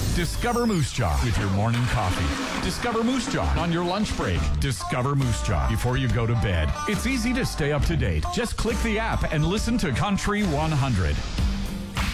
Discover Moose Jaw with your morning coffee. Discover Moose Jaw on your lunch break. Discover Moose Jaw before you go to bed. It's easy to stay up to date. Just click the app and listen to Country 100.